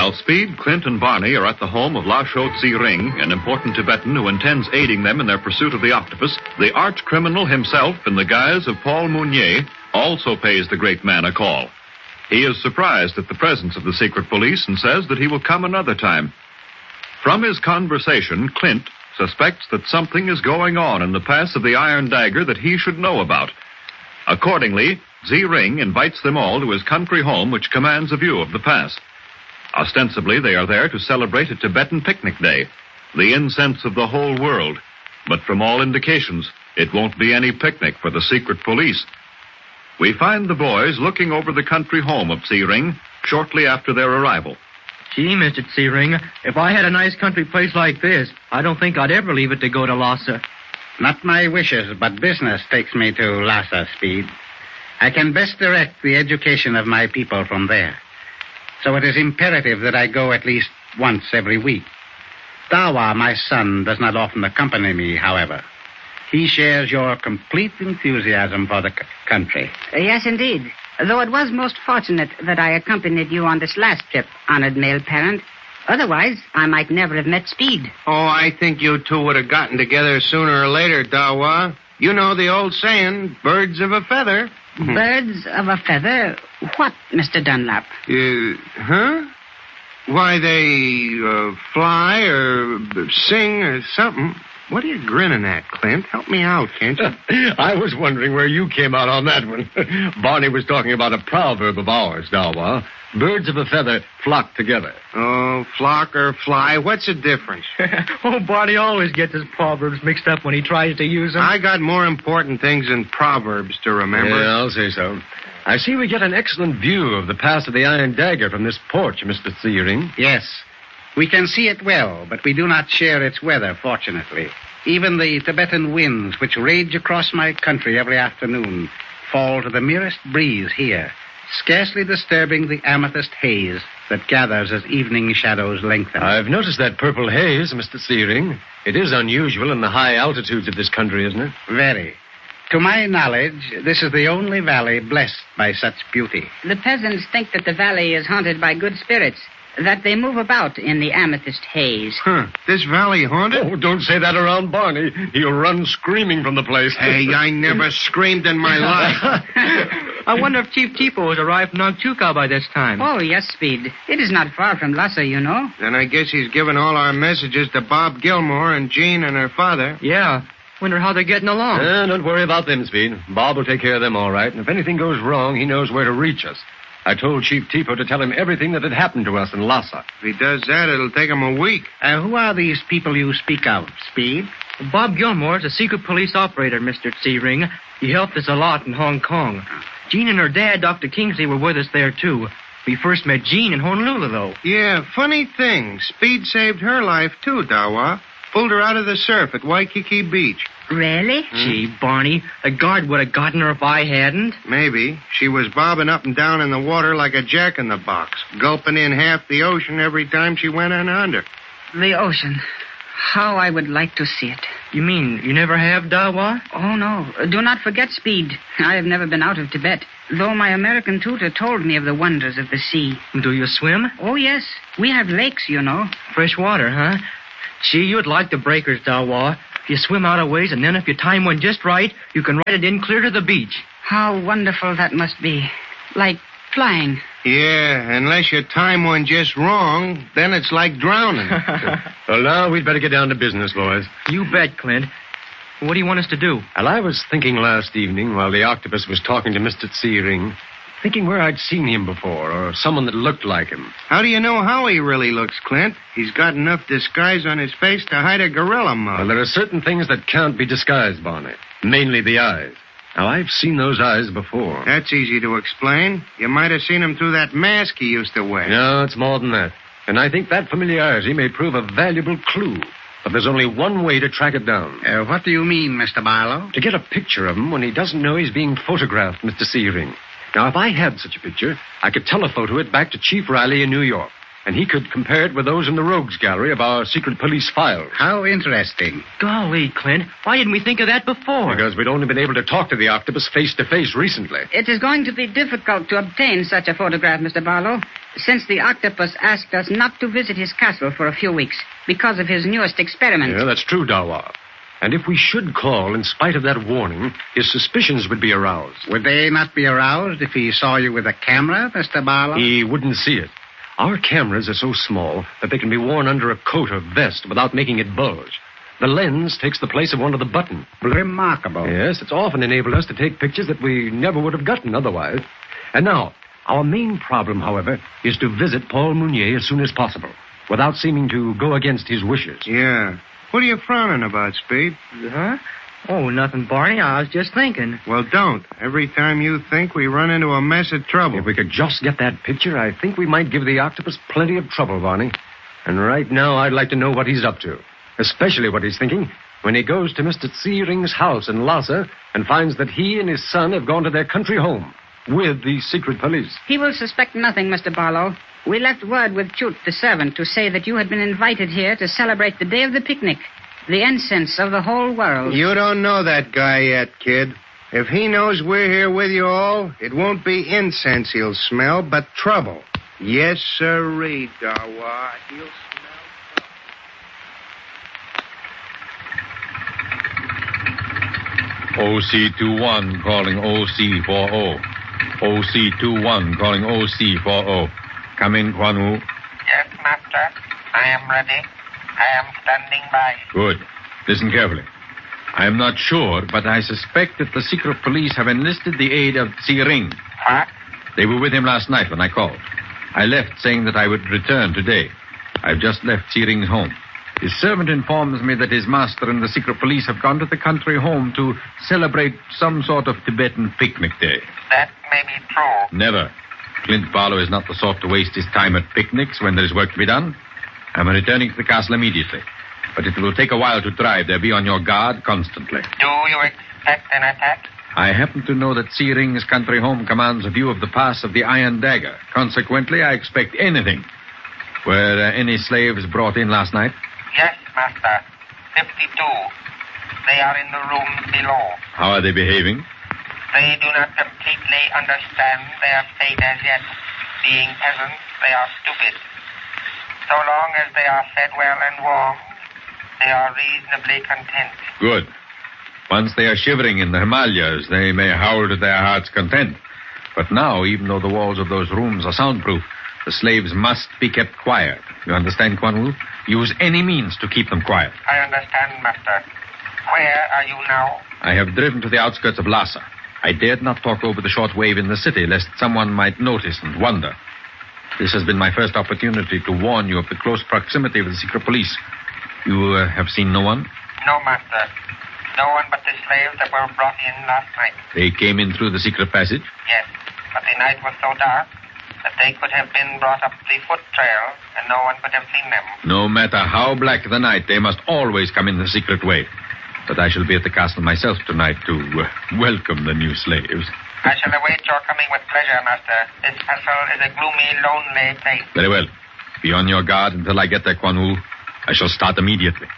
While Speed, Clint, and Barney are at the home of La Chaux Ring, an important Tibetan who intends aiding them in their pursuit of the octopus, the arch criminal himself, in the guise of Paul Mounier, also pays the great man a call. He is surprised at the presence of the secret police and says that he will come another time. From his conversation, Clint suspects that something is going on in the pass of the Iron Dagger that he should know about. Accordingly, Ring invites them all to his country home, which commands a view of the pass. Ostensibly, they are there to celebrate a Tibetan picnic day, the incense of the whole world. But from all indications, it won't be any picnic for the secret police. We find the boys looking over the country home of Ring shortly after their arrival. Gee, Mr. Ring, if I had a nice country place like this, I don't think I'd ever leave it to go to Lhasa. Not my wishes, but business takes me to Lhasa, Speed. I can best direct the education of my people from there. So it is imperative that I go at least once every week. Dawa, my son, does not often accompany me, however. He shares your complete enthusiasm for the country. Yes, indeed. Though it was most fortunate that I accompanied you on this last trip, honored male parent. Otherwise, I might never have met Speed. Oh, I think you two would have gotten together sooner or later, Dawa. You know the old saying, birds of a feather. Birds of a feather? What, Mr. Dunlap? Huh? Why, they fly or sing or something. What are you grinning at, Clint? Help me out, can't you? I was wondering where you came out on that one. Barney was talking about a proverb of ours, Dawa. Birds of a feather flock together. Oh, flock or fly, what's the difference? Oh, Barney always gets his proverbs mixed up when he tries to use them. I got more important things than proverbs to remember. Yeah, I'll say so. I see we get an excellent view of the pass of the Iron Dagger from this porch, Mr. Ring. Yes. We can see it well, but we do not share its weather, fortunately. Even the Tibetan winds, which rage across my country every afternoon, fall to the merest breeze here, scarcely disturbing the amethyst haze that gathers as evening shadows lengthen. I've noticed that purple haze, Mr. Ring. It is unusual in the high altitudes of this country, isn't it? Very. To my knowledge, this is the only valley blessed by such beauty. The peasants think that the valley is haunted by good spirits, that they move about in the amethyst haze. This valley haunted? Oh, don't say that around Barney. He'll run screaming from the place. Hey, I never screamed in my life. I wonder if Chief Tipo has arrived in Nagchuka by this time. Oh, yes, Speed. It is not far from Lhasa, you know. Then I guess he's given all our messages to Bob Gilmore and Jean and her father. Yeah. Wonder how they're getting along. Don't worry about them, Speed. Bob will take care of them all right. And if anything goes wrong, he knows where to reach us. I told Chief Tipo to tell him everything that had happened to us in Lhasa. If he does that, it'll take him a week. Who are these people you speak of, Speed? Bob Gilmore is a secret police operator, Mr. Ring. He helped us a lot in Hong Kong. Jean and her dad, Dr. Kingsley, were with us there, too. We first met Jean in Honolulu, though. Yeah, funny thing. Speed saved her life, too, Dawa. Pulled her out of the surf at Waikiki Beach. Really? Gee, Barney, the guard would have gotten her if I hadn't. Maybe. She was bobbing up and down in the water like a jack-in-the-box, gulping in half the ocean every time she went in under. The ocean. How I would like to see it. You mean you never have, Dawa? Oh, no. Do not forget, Speed. I have never been out of Tibet, though my American tutor told me of the wonders of the sea. Do you swim? Oh, yes. We have lakes, you know. Fresh water, huh? Gee, you'd like the breakers, Dawa. You swim out a ways, and then if you time one just right, you can ride it in clear to the beach. How wonderful that must be. Like flying. Yeah, unless you time one just wrong, then it's like drowning. Well, now we'd better get down to business, boys. You bet, Clint. What do you want us to do? Well, I was thinking last evening while the octopus was talking to Mr. Ring, thinking where I'd seen him before, or someone that looked like him. How do you know how he really looks, Clint? He's got enough disguise on his face to hide a gorilla mug. Well, there are certain things that can't be disguised, Barney. Mainly the eyes. Now, I've seen those eyes before. That's easy to explain. You might have seen him through that mask he used to wear. No, it's more than that. And I think that familiarity may prove a valuable clue. But there's only one way to track it down. What do you mean, Mr. Barlow? To get a picture of him when he doesn't know he's being photographed, Mr. Ring. Now, if I had such a picture, I could telephoto it back to Chief Riley in New York, and he could compare it with those in the rogues gallery of our secret police files. How interesting. Golly, Clint, why didn't we think of that before? Because we'd only been able to talk to the octopus face-to-face recently. It is going to be difficult to obtain such a photograph, Mr. Barlow. since the octopus asked us not to visit his castle for a few weeks because of his newest experiment. Yeah, that's true, Dawa. And if we should call in spite of that warning, his suspicions would be aroused. Would they not be aroused if he saw you with a camera, Mr. Barlow? He wouldn't see it. Our cameras are so small that they can be worn under a coat or vest without making it bulge. The lens takes the place of one of the buttons. Remarkable. Yes, it's often enabled us to take pictures that we never would have gotten otherwise. And now, our main problem, however, is to visit Paul Mounier as soon as possible, without seeming to go against his wishes. Yeah. What are you frowning about, Speed? Huh? Oh, nothing, Barney. I was just thinking. Well, don't. Every time you think, we run into a mess of trouble. If we could just get that picture, I think we might give the octopus plenty of trouble, Barney. And right now, I'd like to know what he's up to. Especially what he's thinking when he goes to Mr. Searing's house in Lhasa and finds that he and his son have gone to their country home with the secret police. He will suspect nothing, Mr. Barlow. We left word with Chut, the servant, to say that you had been invited here to celebrate the day of the picnic, the ensigns of the whole world. You don't know that guy yet, kid. If he knows we're here with you all, it won't be incense he'll smell, but trouble. Yes, sirree, Dawa. He'll smell... OC21 calling OC40. OC21 calling OC40. Come in, Quan Wu. Yes, Master. I am ready. I am standing by. Good. Listen carefully. I am not sure, but I suspect that the secret police have enlisted the aid of Searing. What? They were with him last night when I called. I left saying that I would return today. I've just left Searing's home. His servant informs me that his master and the secret police have gone to the country home to celebrate some sort of Tibetan picnic day. That may be true. Never. Clint Barlow is not the sort to waste his time at picnics when there is work to be done. I'm returning to the castle immediately. But it will take a while to drive there. Be on your guard constantly. Do you expect an attack? I happen to know that Searing's country home commands a view of the pass of the Iron Dagger. Consequently, I expect anything. Were any slaves brought in last night? Yes, Master. 52. They are in the rooms below. How are they behaving? They do not completely understand their fate as yet. Being peasants, they are stupid. So long as they are fed well and warm, they are reasonably content. Good. Once they are shivering in the Himalayas, they may howl to their heart's content. But now, even though the walls of those rooms are soundproof, the slaves must be kept quiet. You understand, Quan Wu? Use any means to keep them quiet. I understand, Master. Where are you now? I have driven to the outskirts of Lhasa. I dared not talk over the short wave in the city, lest someone might notice and wonder. This has been my first opportunity to warn you of the close proximity of the secret police. You have seen no one? No, Master. No one but the slaves that were brought in last night. They came in through the secret passage? Yes, but the night was so dark that they could have been brought up the foot trail and no one could have seen them. No matter how black the night, they must always come in the secret way. But I shall be at the castle myself tonight to welcome the new slaves. I shall await your coming with pleasure, Master. This castle is a gloomy, lonely place. Very well. Be on your guard until I get there, Quan Wu. I shall start immediately.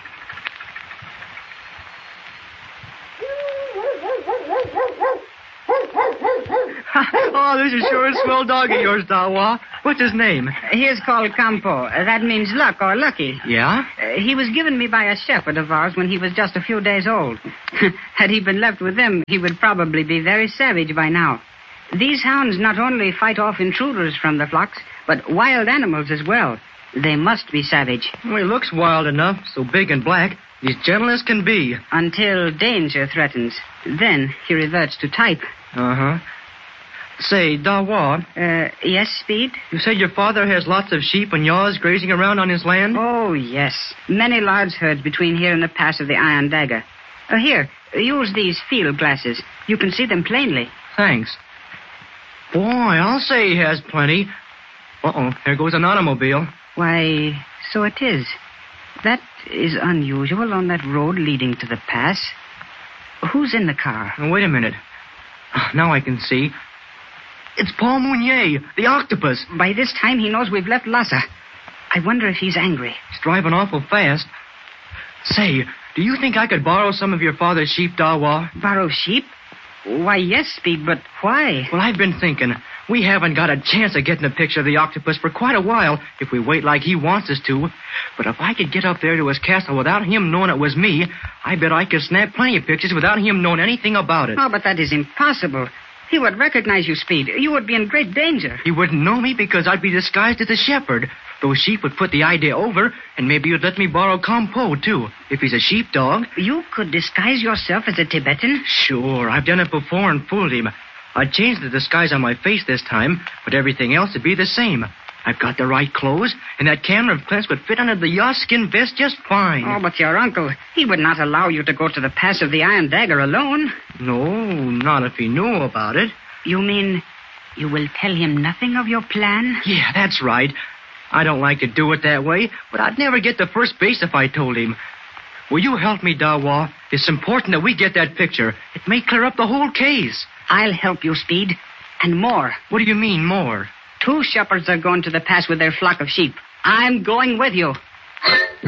Oh, this is sure a swell dog of yours, Dawa. What's his name? He is called Campo. That means luck or lucky. Yeah? He was given me by a shepherd of ours when he was just a few days old. Had he been left with them, he would probably be very savage by now. These hounds not only fight off intruders from the flocks, but wild animals as well. They must be savage. Well, he looks wild enough, so big and black. He's gentle as can be. Until danger threatens. Then he reverts to type. Uh-huh. Say, Dawa. Yes, Speed? You said your father has lots of sheep and yaws grazing around on his land? Oh, yes. Many large herds between here and the pass of the Iron Dagger. Here, use these field glasses. You can see them plainly. Thanks. Boy, I'll say he has plenty. Uh-oh, there goes an automobile. Why, so it is. That is unusual on that road leading to the pass. Who's in the car? Oh, wait a minute. Now I can see. It's Paul Mounier, the octopus. By this time, he knows we've left Lhasa. I wonder if he's angry. He's driving awful fast. Say, do you think I could borrow some of your father's sheep, Dawa? Borrow sheep? Why, yes, Speed, but why? Well, I've been thinking. We haven't got a chance of getting a picture of the octopus for quite a while if we wait like he wants us to. But if I could get up there to his castle without him knowing it was me, I bet I could snap plenty of pictures without him knowing anything about it. Oh, but that is impossible. He would recognize you, Speed. You would be in great danger. He wouldn't know me because I'd be disguised as a shepherd. Those sheep would put the idea over, and maybe you'd let me borrow Compo, too, if he's a sheepdog. You could disguise yourself as a Tibetan? Sure, I've done it before and fooled him. I'd change the disguise on my face this time, but everything else would be the same. I've got the right clothes, and that camera of Clint's would fit under the yacht-skin vest just fine. Oh, but your uncle, he would not allow you to go to the Pass of the Iron Dagger alone. No, not if he knew about it. You mean you will tell him nothing of your plan? Yeah, that's right. I don't like to do it that way, but I'd never get to first base if I told him. Will you help me, Dawa? It's important that we get that picture. It may clear up the whole case. I'll help you, Speed. And more. What do you mean, more? 2 shepherds are going to the pass with their flock of sheep. I'm going with you.